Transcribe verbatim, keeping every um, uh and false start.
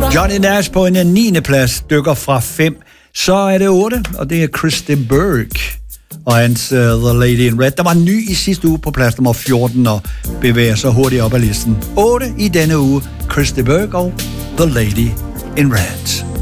Johnny Nash på en niende plads dykker fra fem. Så er det otte, og det er Chris de Burgh og hans uh, The Lady in Red. Der var ny i sidste uge på plads nummer fjorten og bevæger sig hurtigt op ad listen. otte i denne uge, Chris de Burgh og The Lady in Red.